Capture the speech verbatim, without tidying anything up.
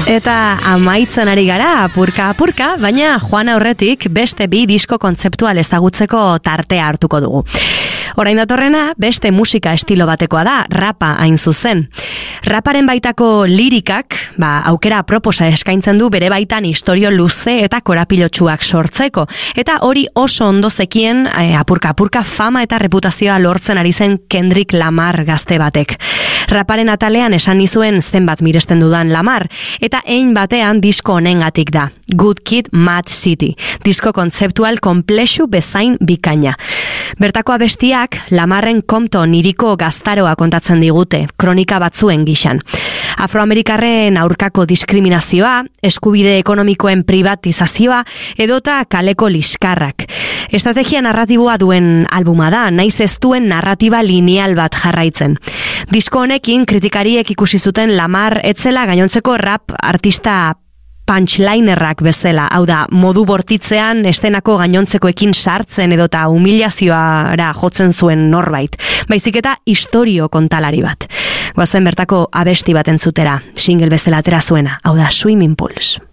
Eta amaitzen ari gara, apurka apurka, baina joan aurretik beste bi disko kontzeptual ezagutzeko tartea hartuko dugu. Orain datorrena, beste musika estilo batekoa da, rapa hain zuzen. Raparen baitako lirikak, ba, aukera proposa eskaintzen du bere baitan istorio luze eta korapilotsuak sortzeko. Eta hori oso ondo zekien e, apurka apurka fama eta reputazioa lortzen ari zen Kendrick Lamar gazte batek. Raparen atalean esan nizuen zenbat miresten dudan Lamar, eta ein batean disko honengatik da. Good Kid, Mad City. Disko kontzeptual konplexu bezain bikaina. Bertako abestiak Lamarren Compton hiriko gaztaroa kontatzen digute, kronika batzuen gixan. Afroamerikarren aurkako diskriminazioa, eskubide ekonomikoen privatizazioa, edota kaleko liskarrak. Estrategia narratiboa duen albuma da, naiz ez duen narratiba lineal bat jarraitzen. Disko honekin kritikariek ikusi zuten Lamar etzela gainontzeko rap artista punchlinerrak bezala, hau da, modu bortitzean estenako gainontzekoekin sartzen edota humilazioara jotzen zuen norbait, baizik eta istorio kontalari bat. Goazen bertako abesti bat entzutera, single bezala atera zuena, hau da, Swimming Pools.